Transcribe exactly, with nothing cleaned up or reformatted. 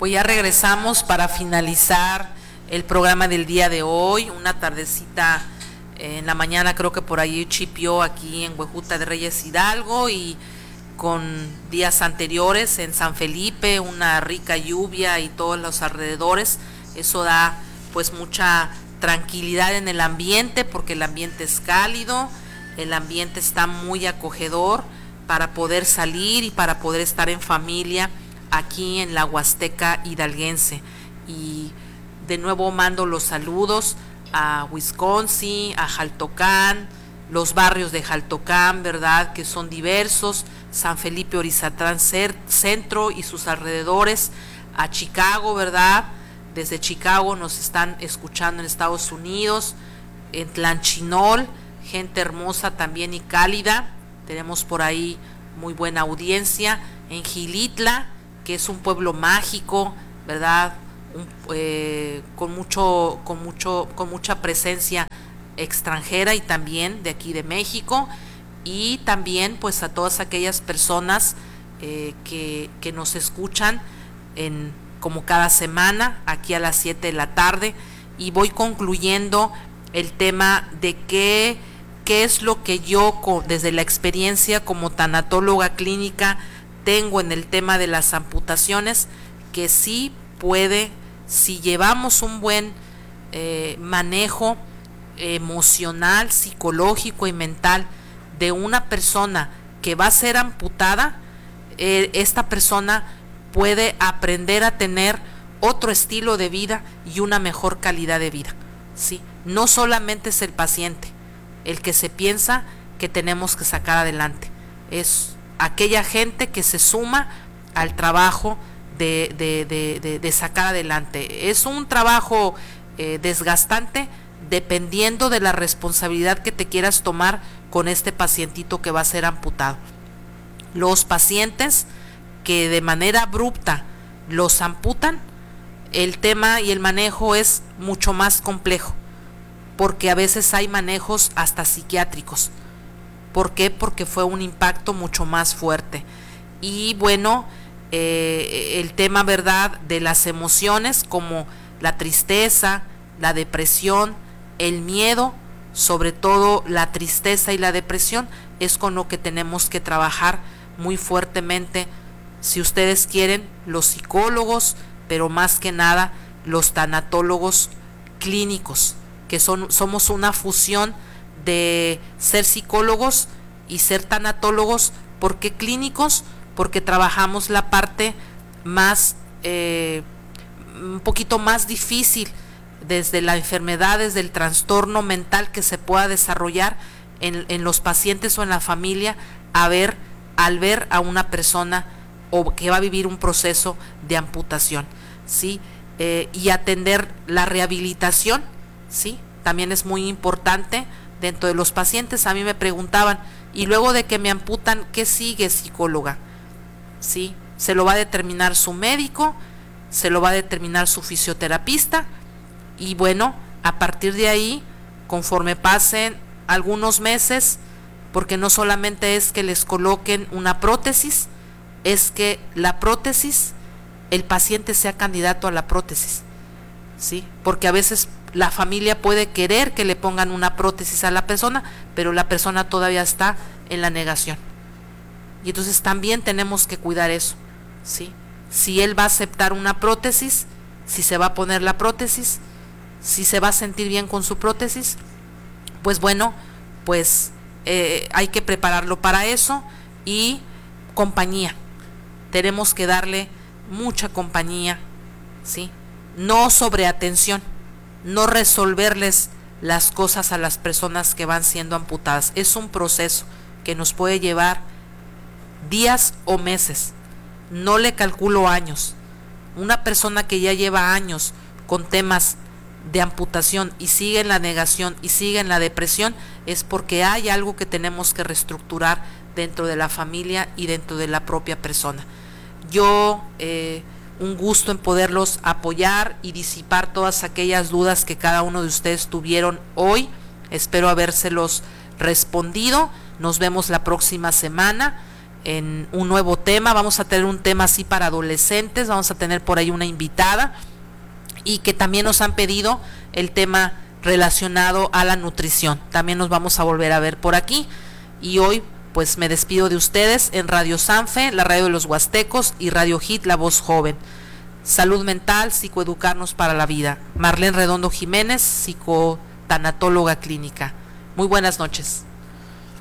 Pues ya regresamos para finalizar el programa del día de hoy, una tardecita en la mañana, creo que por ahí chipió aquí en Huejuta de Reyes Hidalgo, y con días anteriores en San Felipe, una rica lluvia y todos los alrededores. Eso da pues mucha tranquilidad en el ambiente, porque el ambiente es cálido, el ambiente está muy acogedor para poder salir y para poder estar en familia aquí en la Huasteca hidalguense. Y de nuevo mando los saludos a Wisconsin, a Jaltocán, los barrios de Jaltocán, ¿verdad?, que son diversos, San Felipe Orizatlán Centro y sus alrededores, a Chicago, ¿verdad?, desde Chicago nos están escuchando en Estados Unidos, en Tlanchinol, gente hermosa también y cálida, tenemos por ahí muy buena audiencia, en Gilitla, que es un pueblo mágico, ¿verdad?, un, eh, con mucho, con mucho, con mucha presencia extranjera y también de aquí de México, y también pues a todas aquellas personas eh, que, que nos escuchan en como cada semana aquí a las siete de la tarde. Y voy concluyendo el tema de qué, qué es lo que yo desde la experiencia como tanatóloga clínica tengo en el tema de las amputaciones, que sí puede, si llevamos un buen eh, manejo emocional, psicológico y mental de una persona que va a ser amputada, eh, esta persona puede aprender a tener otro estilo de vida y una mejor calidad de vida, ¿sí? No solamente es el paciente el que se piensa que tenemos que sacar adelante, es aquella gente que se suma al trabajo de, de, de, de, de sacar adelante. Es un trabajo eh, desgastante dependiendo de la responsabilidad que te quieras tomar con este pacientito que va a ser amputado. Los pacientes que de manera abrupta los amputan, el tema y el manejo es mucho más complejo, porque a veces hay manejos hasta psiquiátricos. ¿Por qué? Porque fue un impacto mucho más fuerte. Y bueno, eh, el tema, ¿verdad?, de las emociones como la tristeza, la depresión, el miedo, sobre todo la tristeza y la depresión, es con lo que tenemos que trabajar muy fuertemente. Si ustedes quieren, los psicólogos, pero más que nada los tanatólogos clínicos, que son, somos una fusión de ser psicólogos y ser tanatólogos. ¿Por qué clínicos? Porque trabajamos la parte más, eh, un poquito más difícil, desde la enfermedad, desde el trastorno mental que se pueda desarrollar en, en los pacientes o en la familia, a ver, al ver a una persona o que va a vivir un proceso de amputación, ¿sí? Eh, y atender la rehabilitación, ¿sí? También es muy importante dentro de los pacientes. A mí me preguntaban, y luego de que me amputan, ¿qué sigue, psicóloga? ¿Sí? Se lo va a determinar su médico, se lo va a determinar su fisioterapista, y bueno, a partir de ahí, conforme pasen algunos meses, porque no solamente es que les coloquen una prótesis, es que la prótesis, el paciente sea candidato a la prótesis, ¿sí? Porque a veces la familia puede querer que le pongan una prótesis a la persona, pero la persona todavía está en la negación. Y entonces también tenemos que cuidar eso, ¿sí? Si él va a aceptar una prótesis, si se va a poner la prótesis, si se va a sentir bien con su prótesis, pues bueno, pues eh, hay que prepararlo para eso. Y compañía, tenemos que darle mucha compañía, ¿sí? No sobreatención, no resolverles las cosas a las personas que van siendo amputadas. Es un proceso que nos puede llevar días o meses, no le calculo años. Una persona que ya lleva años con temas de amputación y sigue en la negación y sigue en la depresión, es porque hay algo que tenemos que reestructurar dentro de la familia y dentro de la propia persona. Yo, eh, un gusto en poderlos apoyar y disipar todas aquellas dudas que cada uno de ustedes tuvieron hoy. Espero habérselos respondido. Nos vemos la próxima semana. en un nuevo tema. Vamos a tener un tema así para adolescentes, vamos a tener por ahí una invitada y que también nos han pedido el tema relacionado a la nutrición. También nos vamos a volver a ver por aquí y hoy pues me despido de ustedes en Radio Sanfe, la radio de los Huastecos, y Radio Hit, la voz joven. Salud mental, psicoeducarnos para la vida. Marlene Redondo Jiménez, psicotanatóloga clínica. Muy buenas noches.